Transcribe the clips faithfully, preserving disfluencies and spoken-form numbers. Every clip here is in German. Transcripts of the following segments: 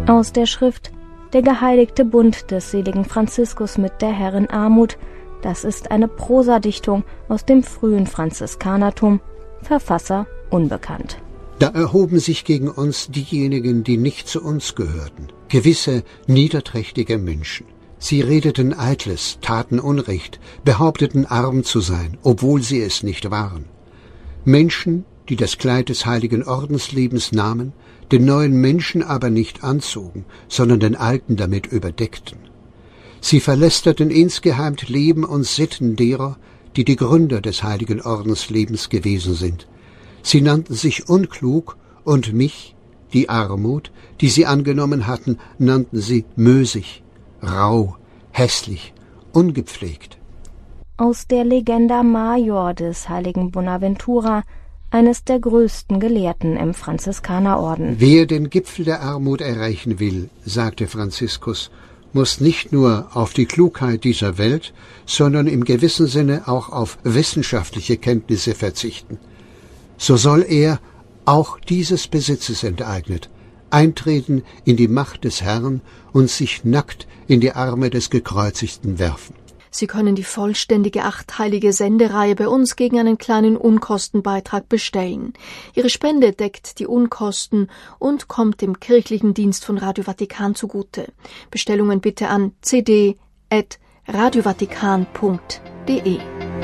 Aus der Schrift Der geheiligte Bund des seligen Franziskus mit der Herrin Armut. Das ist eine Prosadichtung aus dem frühen Franziskanertum. Verfasser unbekannt. Da erhoben sich gegen uns diejenigen, die nicht zu uns gehörten, gewisse niederträchtige Menschen. Sie redeten Eitles, taten Unrecht, behaupteten arm zu sein, obwohl sie es nicht waren. Menschen, die das Kleid des heiligen Ordenslebens nahmen, den neuen Menschen aber nicht anzogen, sondern den alten damit überdeckten. Sie verlästerten insgeheim Leben und Sitten derer, die die Gründer des heiligen Ordenslebens gewesen sind. Sie nannten sich unklug, und mich, die Armut, die sie angenommen hatten, nannten sie mösig, rau, hässlich, ungepflegt. Aus der Legenda Major des heiligen Bonaventura, eines der größten Gelehrten im Franziskanerorden. Wer den Gipfel der Armut erreichen will, sagte Franziskus, muss nicht nur auf die Klugheit dieser Welt, sondern im gewissen Sinne auch auf wissenschaftliche Kenntnisse verzichten. So soll er, auch dieses Besitzes enteignet, eintreten in die Macht des Herrn und sich nackt in die Arme des Gekreuzigten werfen. Sie können die vollständige achtteilige Sendereihe bei uns gegen einen kleinen Unkostenbeitrag bestellen. Ihre Spende deckt die Unkosten und kommt dem kirchlichen Dienst von Radio Vatikan zugute. Bestellungen bitte an c d at radiovatikan punkt d e.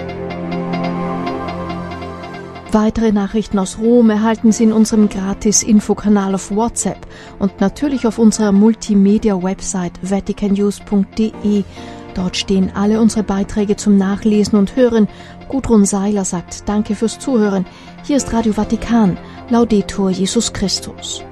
Weitere Nachrichten aus Rom erhalten Sie in unserem Gratis-Infokanal auf WhatsApp und natürlich auf unserer Multimedia-Website vatican news punkt d e. Dort stehen alle unsere Beiträge zum Nachlesen und Hören. Gudrun Seiler sagt Danke fürs Zuhören. Hier ist Radio Vatikan. Laudetur Jesus Christus.